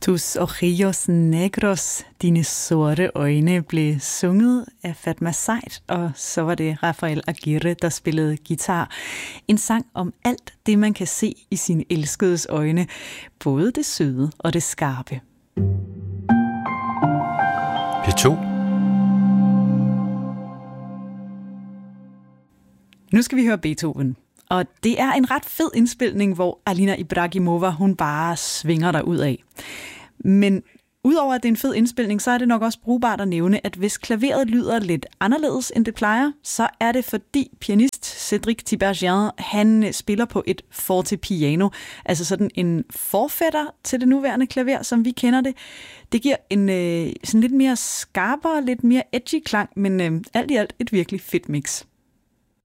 Tus ojillos negros, dine sorte øjne, blev sunget af Fatma Said, og så var det Rafael Aguirre, der spillede guitar. En sang om alt det, man kan se i sine elskedes øjne, både det søde og det skarpe. P2. Nu skal vi høre Beethoven. Og det er en ret fed indspilning, hvor Alina Ibragimova, hun bare svinger der ud af. Men udover at det er en fed indspilning, så er det nok også brugbart at nævne, at hvis klaveret lyder lidt anderledes, end det plejer, så er det fordi pianist Cédric Tiberghien, han spiller på et forte piano, altså sådan en forfætter til det nuværende klaver, som vi kender det. Det giver en sådan lidt mere skarpere, lidt mere edgy klang, men alt i alt et virkelig fedt mix.